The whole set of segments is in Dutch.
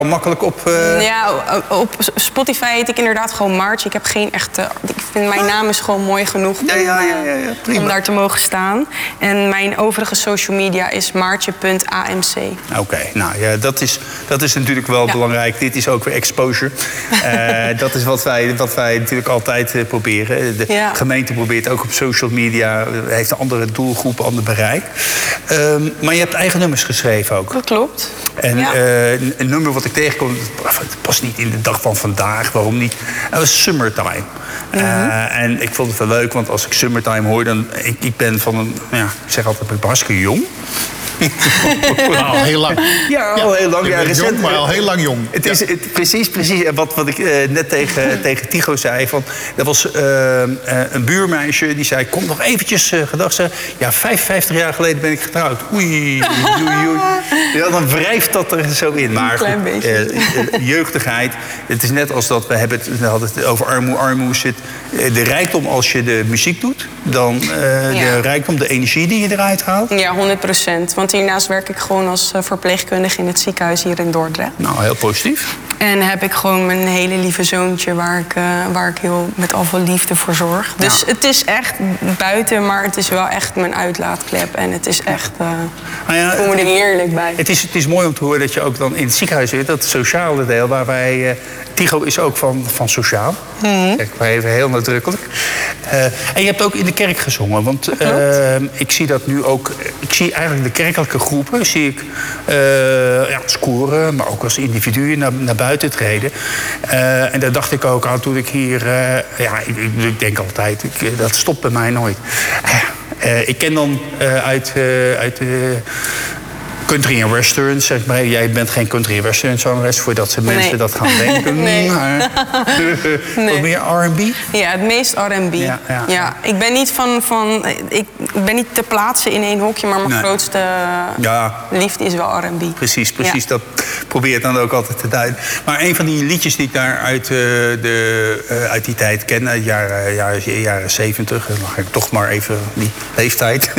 makkelijk op... Ja, op Spotify heet ik inderdaad gewoon Maartje. Ik heb geen echte... Ik vind mijn naam is gewoon mooi genoeg om daar te mogen staan. En mijn overige social media is maartje.amc. Oké, nou ja, dat is natuurlijk wel belangrijk. Dit is ook weer exposure. Dat is wat wij natuurlijk altijd proberen. De gemeente probeert ook op social media... heeft een andere doelgroep, een ander bereik. Maar je hebt eigen nummers geschreven ook. Dat klopt. En een nummer wat ik tegenkom, het past niet in de dag van vandaag. Waarom niet? Dat was Summertime. En ik vond het wel leuk, want als ik Summertime hoor... dan ik ben van een, ik zeg altijd, ik ben hartstikke jong. Al heel lang. Ja, al heel lang. Je bent jong, maar al heel lang jong. Het is precies wat ik net tegen Tycho zei. Dat was een buurmeisje die zei... kom nog eventjes gedag zeggen. Ja, 55 jaar geleden ben ik getrouwd. Oei. Ja, dan wrijft dat er zo in. Maar klein beetje. Jeugdigheid. Het is net als dat we hadden het over armoe zit. De rijkdom als je de muziek doet. Dan de rijkdom, de energie die je eruit haalt. Ja, 100%. Want hiernaast werk ik gewoon als verpleegkundige in het ziekenhuis hier in Dordrecht. Nou, heel positief. En heb ik gewoon mijn hele lieve zoontje waar ik heel met al veel liefde voor zorg. Dus het is echt buiten, maar het is wel echt mijn uitlaatklep. En het is echt, ik voel me er heerlijk bij. Het is mooi om te horen dat je ook dan in het ziekenhuis zit. Dat sociale deel waar wij... Tycho is ook van sociaal. Kijk maar even heel nadrukkelijk. En je hebt ook in de kerk gezongen. Want ik zie dat nu ook... Ik zie eigenlijk de kerkelijke groepen zie ik als koren, maar ook als individuen naar buiten treden. En daar dacht ik ook aan toen ik hier... ik denk altijd, dat stopt bij mij nooit. Ik ken dan uit country en western, zeg maar. Jij bent geen country en western zangeres, voordat ze mensen dat gaan denken. Nee. Wat meer R&B? Ja, het meest R&B. Ja. Ik ben niet ik ben niet te plaatsen in één hokje, maar mijn grootste liefde is wel R&B. Precies. Ja. Dat probeer ik dan ook altijd te duiden. Maar een van die liedjes die ik daar uit die tijd ken, uit de jaren 70, dan ga ik toch maar even die leeftijd.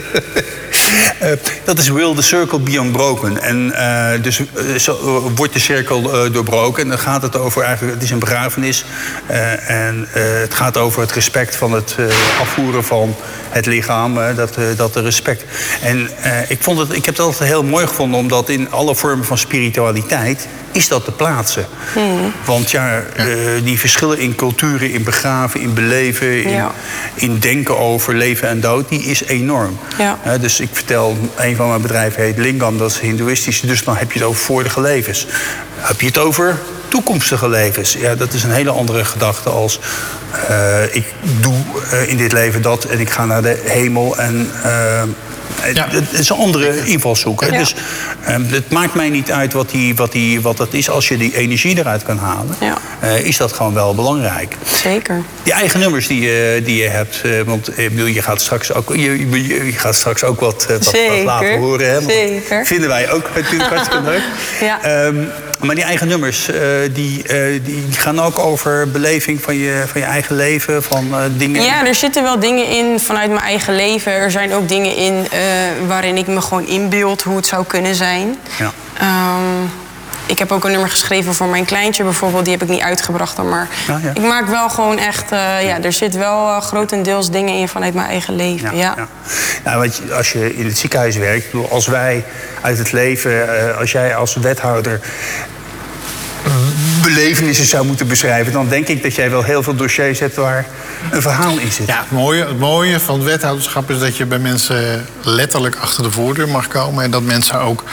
Dat is Will the Circle Be Unbroken. En dus wordt de cirkel doorbroken. En dan gaat het over eigenlijk, het is een begrafenis. En het gaat over het respect van het afvoeren van het lichaam. Dat respect. En ik heb het altijd heel mooi gevonden, omdat in alle vormen van spiritualiteit is dat te plaatsen. Want die verschillen in culturen, in begraven, in beleven, in denken over leven en dood, die is enorm. Ja. Dus ik vertel, een van mijn bedrijven heet Lingam, dat is hindoeïstisch, dus dan heb je het over vorige levens. Heb je het over toekomstige levens? Ja, dat is een hele andere gedachte als ik doe in dit leven dat en ik ga naar de hemel en... Het is een andere invalshoek. Ja. Dus het maakt mij niet uit wat dat is. Als je die energie eruit kan halen, is dat gewoon wel belangrijk. Zeker. Die eigen nummers die je hebt. Want je gaat straks ook wat laten horen. Hè? Zeker. Vinden wij ook natuurlijk hartstikke leuk. Maar die eigen nummers, die gaan ook over beleving van je eigen leven, van dingen... Ja, er zitten wel dingen in vanuit mijn eigen leven. Er zijn ook dingen in waarin ik me gewoon inbeeld hoe het zou kunnen zijn. Ja. Ik heb ook een nummer geschreven voor mijn kleintje bijvoorbeeld. Die heb ik niet uitgebracht dan, maar ik maak wel gewoon echt... er zit wel grotendeels dingen in vanuit mijn eigen leven. Nou, want als je in het ziekenhuis werkt, als wij uit het leven... als jij als wethouder belevenissen zou moeten beschrijven, dan denk ik dat jij wel heel veel dossiers hebt waar een verhaal in zit. Ja, het mooie van het wethouderschap is dat je bij mensen letterlijk achter de voordeur mag komen. En dat mensen ook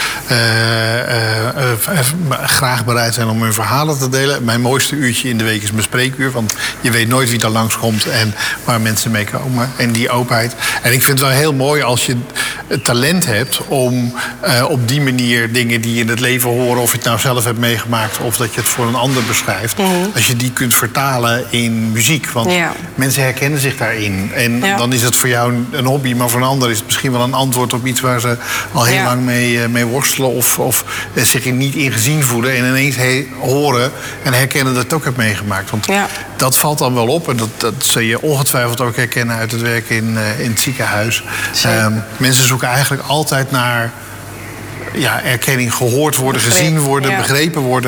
graag bereid zijn om hun verhalen te delen. Mijn mooiste uurtje in de week is mijn spreekuur. Want je weet nooit wie er langskomt en waar mensen mee komen. En die openheid. En ik vind het wel heel mooi als je het talent hebt om op die manier dingen die in het leven horen, of je het nou zelf hebt meegemaakt of dat je het voor een ander beschrijft, als je die kunt vertalen in muziek. Want mensen herkennen zich daarin. En dan is het voor jou een hobby, maar voor een ander is het misschien wel een antwoord op iets waar ze al heel lang mee worstelen of zich er niet in gezien voelen en ineens horen en herkennen dat het ook hebt meegemaakt. Want dat valt dan wel op en dat zul je ongetwijfeld ook herkennen uit het werk in het ziekenhuis. Mensen zoeken eigenlijk altijd naar erkenning, gehoord worden, gezien worden, begrepen worden.